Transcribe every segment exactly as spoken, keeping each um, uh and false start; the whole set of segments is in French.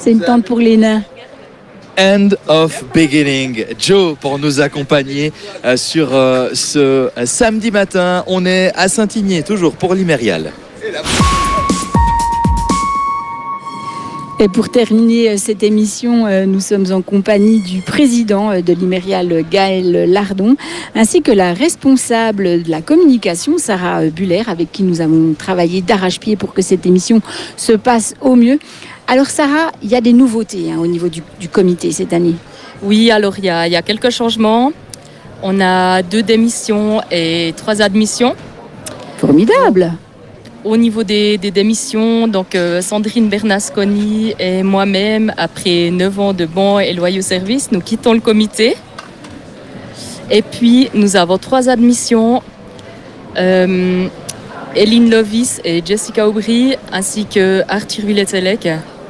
C'est une tente pour les nains. End of Beginning. Joe pour nous accompagner euh, sur euh, ce euh, samedi matin. On est à Saint-Igné, toujours pour l'Imérial. Et pour terminer cette émission, nous sommes en compagnie du président de l'Imérial, Gaël Lardon, ainsi que la responsable de la communication, Sarah Buller, avec qui nous avons travaillé d'arrache-pied pour que cette émission se passe au mieux. Alors Sarah, il y a des nouveautés hein, au niveau du, du comité cette année. Oui, alors il y a, il y a quelques changements. On a deux démissions et trois admissions. Formidable. Au niveau des, des démissions, donc euh, Sandrine Bernasconi et moi-même, après neuf ans de bons et loyaux services, nous quittons le comité. Et puis, nous avons trois admissions. Euh, Eline Lovis et Jessica Aubry, ainsi que Arthur Villetelec.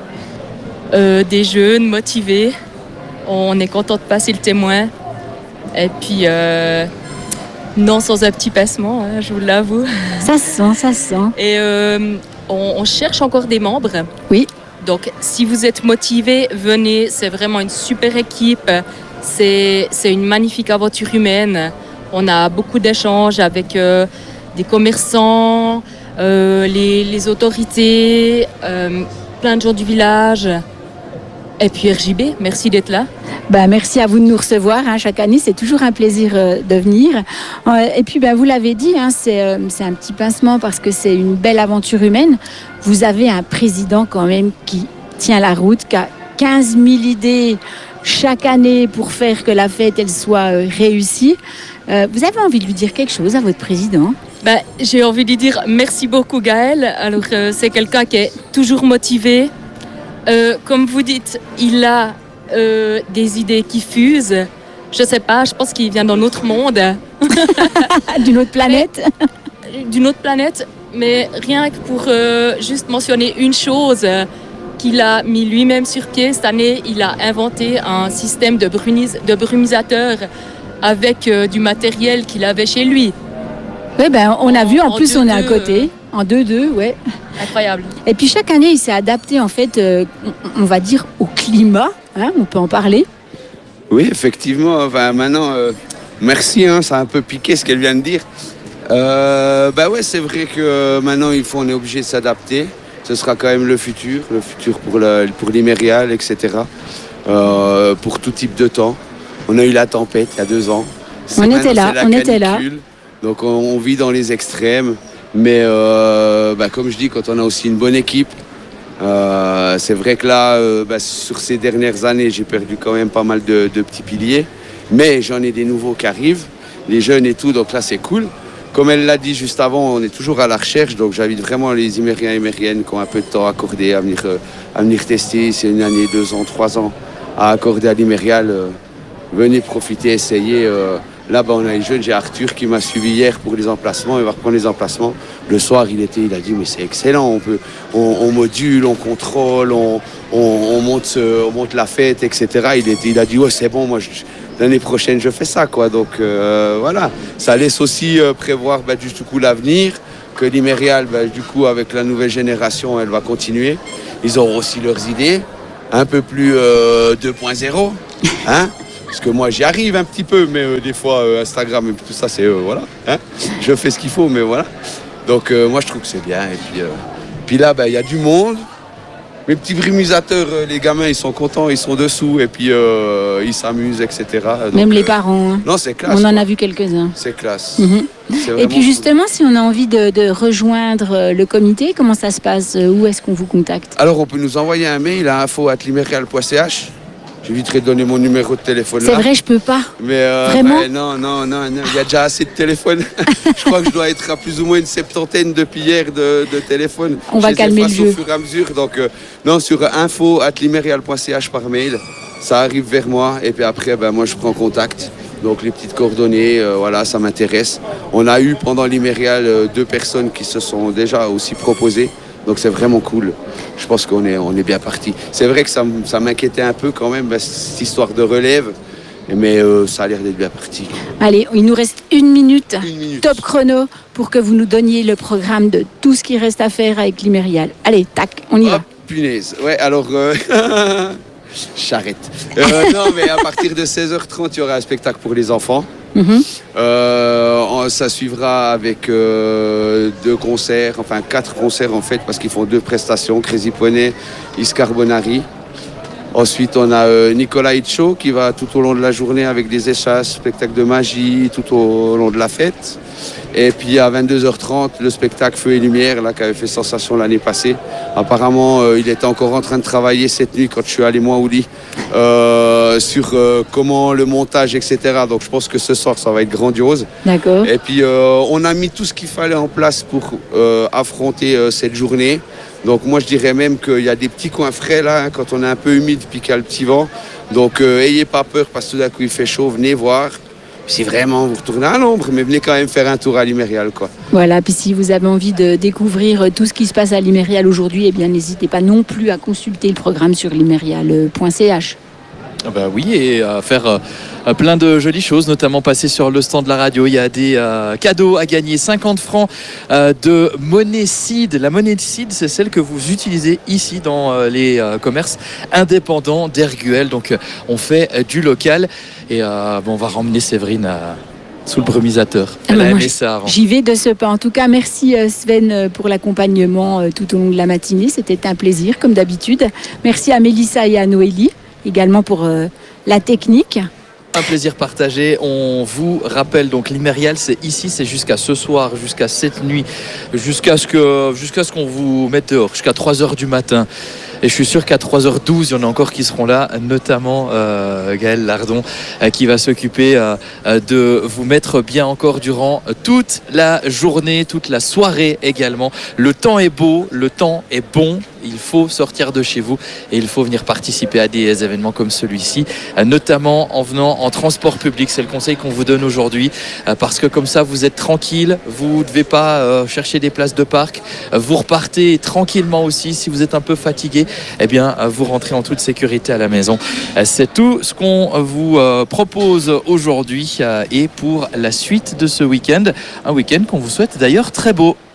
Euh, des jeunes, motivés. On est content de passer le témoin. Et puis... Euh, Non, sans un petit passement, hein, je vous l'avoue. Ça se sent, ça se sent. Et euh, on, on cherche encore des membres. Oui. Donc, si vous êtes motivés, venez. C'est vraiment une super équipe. C'est, c'est une magnifique aventure humaine. On a beaucoup d'échanges avec euh, des commerçants, euh, les, les autorités, euh, plein de gens du village. Et puis R J B, merci d'être là. Ben, merci à vous de nous recevoir. Hein. Chaque année, c'est toujours un plaisir euh, de venir. Euh, et puis, ben, vous l'avez dit, hein, c'est, euh, c'est un petit pincement parce que c'est une belle aventure humaine. Vous avez un président quand même qui tient la route, qui a quinze mille idées chaque année pour faire que la fête elle soit euh, réussie. Euh, vous avez envie de lui dire quelque chose à votre président? Ben, j'ai envie de lui dire merci beaucoup Gaël. Alors, euh, c'est quelqu'un qui est toujours motivé. Euh, comme vous dites, il a euh, des idées qui fusent. Je sais pas, je pense qu'il vient d'un autre monde. D'une autre planète. Mais, d'une autre planète, mais rien que pour euh, juste mentionner une chose qu'il a mis lui-même sur pied. Cette année, il a inventé un système de, brunis- de brumisateur avec euh, du matériel qu'il avait chez lui. Oui, ben, on a vu, en, en plus deux, on est à deux, côté, euh... en deux deux, ouais. Incroyable. Et puis chaque année, il s'est adapté en fait, euh, on va dire, au climat, hein, on peut en parler. Oui, effectivement, enfin, maintenant, euh, merci, hein, ça a un peu piqué ce qu'elle vient de dire. Euh, bah ouais, c'est vrai que euh, maintenant, il faut, on est obligé de s'adapter. Ce sera quand même le futur, le futur pour, le, pour l'Imérial, et cetera. Euh, pour tout type de temps. On a eu la tempête il y a deux ans. C'est on était là, on canicule. était là. Donc on, on vit dans les extrêmes. Mais euh, bah, comme je dis, quand on a aussi une bonne équipe, euh, c'est vrai que là, euh, bah, sur ces dernières années, j'ai perdu quand même pas mal de, de petits piliers. Mais j'en ai des nouveaux qui arrivent, les jeunes et tout, donc là c'est cool. Comme elle l'a dit juste avant, on est toujours à la recherche, donc j'invite vraiment les Imériens et Imériennes qui ont un peu de temps accordé à venir, euh, à venir tester. C'est une année, deux ans, trois ans à accorder à l'Imérial. Euh, venez profiter, essayer. Euh, Là, bah, on a les jeunes, j'ai Arthur qui m'a suivi hier pour les emplacements, il va reprendre les emplacements. Le soir, il était, il a dit, mais c'est excellent, on, peut, on, on module, on contrôle, on, on, on, monte, on monte la fête, et cetera. Il, était, il a dit, ouais, c'est bon, moi, je, l'année prochaine, je fais ça, quoi. Donc, euh, voilà. Ça laisse aussi euh, prévoir bah, du coup l'avenir, que l'Imérial, bah, du coup, avec la nouvelle génération, elle va continuer. Ils auront aussi leurs idées, un peu plus euh, deux point zéro, hein. Parce que moi, j'y arrive un petit peu, mais euh, des fois, euh, Instagram et tout ça, c'est... Euh, voilà, hein, je fais ce qu'il faut, mais voilà. Donc, euh, moi, je trouve que c'est bien. Et puis, euh, puis là, il bah, y a du monde. Mes petits brumisateurs, euh, les gamins, ils sont contents, ils sont dessous, et puis euh, ils s'amusent, et cetera. Donc, même les euh, parents. Hein. Non, c'est classe. On en quoi. a vu quelques-uns. C'est classe. Mm-hmm. C'est et puis justement, cool. Si on a envie de, de rejoindre le comité, comment ça se passe? Où est-ce qu'on vous contacte? Alors, on peut nous envoyer un mail à info arobase limérial point c h. J'éviterai de donner mon numéro de téléphone là. C'est vrai, je peux pas. Mais euh, Vraiment bah, non, non, non, non, il y a déjà assez de téléphones. Je crois que je dois être à plus ou moins une septantaine depuis hier de, de téléphones. On va calmer le jeu. Au fur et à mesure. Donc, euh, non, sur info arobase limérial point c h par mail, ça arrive vers moi. Et puis après, ben, moi, je prends contact. Donc, les petites coordonnées, euh, voilà, ça m'intéresse. On a eu pendant l'Imérial euh, deux personnes qui se sont déjà aussi proposées. Donc c'est vraiment cool. Je pense qu'on est, on est bien parti. C'est vrai que ça, ça m'inquiétait un peu quand même, bah, cette histoire de relève. Mais euh, ça a l'air d'être bien parti. Allez, il nous reste une minute. Une minute. Top chrono pour que vous nous donniez le programme de tout ce qui reste à faire avec l'Imérial. Allez, tac, on y Hop. va. punaise. Ouais, alors... Euh... J'arrête. Euh, non, mais à partir de seize heures trente, il y aura un spectacle pour les enfants. Mhm. Euh, ça suivra avec euh, deux concerts, enfin quatre concerts en fait, parce qu'ils font deux prestations, Crazy Poney, Is Carbonari. Ensuite, on a euh, Nicolas Hitcho qui va tout au long de la journée avec des échasses, spectacle de magie, tout au long de la fête. Et puis à vingt-deux heures trente, le spectacle Feu et Lumière, là, qui avait fait sensation l'année passée. Apparemment, euh, il était encore en train de travailler cette nuit quand je suis allé moi au lit euh, sur euh, comment le montage, et cetera. Donc je pense que ce soir, ça va être grandiose. D'accord. Et puis euh, on a mis tout ce qu'il fallait en place pour euh, affronter euh, cette journée. Donc moi je dirais même qu'il y a des petits coins frais là, hein, quand on est un peu humide puis qu'il y a le petit vent. Donc euh, ayez pas peur parce que tout d'un coup il fait chaud, venez voir. Si vraiment vous retournez à l'ombre, mais venez quand même faire un tour à Limérial, quoi. Voilà, puis si vous avez envie de découvrir tout ce qui se passe à Limérial aujourd'hui, eh bien n'hésitez pas non plus à consulter le programme sur limérial point c h. Ah bah oui, et à faire euh, plein de jolies choses, notamment passer sur le stand de la radio. Il y a des euh, cadeaux à gagner, cinquante francs euh, de monnaie seed. La monnaie seed, c'est celle que vous utilisez ici dans euh, les euh, commerces indépendants d'Erguel. Donc euh, on fait euh, du local et euh, bon, on va ramener Séverine à... sous le brumisateur. Elle Ah bah a moi, aimé ça avant. J'y vais de ce pas. En tout cas, merci euh, Sven euh, pour l'accompagnement euh, tout au long de la matinée. C'était un plaisir, comme d'habitude. Merci à Mélissa et à Noélie, également pour euh, la technique. Un plaisir partagé. On vous rappelle donc Limérial, c'est ici, c'est jusqu'à ce soir, jusqu'à cette nuit, jusqu'à ce que, jusqu'à ce qu'on vous mette dehors, jusqu'à trois heures du matin. Et je suis sûr qu'à trois heures douze, il y en a encore qui seront là, notamment euh, Gaël Lardon, euh, qui va s'occuper euh, de vous mettre bien encore durant toute la journée, toute la soirée également. Le temps est beau, le temps est bon. Il faut sortir de chez vous et il faut venir participer à des événements comme celui-ci, notamment en venant en transport public. C'est le conseil qu'on vous donne aujourd'hui, parce que comme ça vous êtes tranquille, vous ne devez pas chercher des places de parc, vous repartez tranquillement aussi. Si vous êtes un peu fatigué, eh bien vous rentrez en toute sécurité à la maison. C'est tout ce qu'on vous propose aujourd'hui et pour la suite de ce week-end, un week-end qu'on vous souhaite d'ailleurs très beau.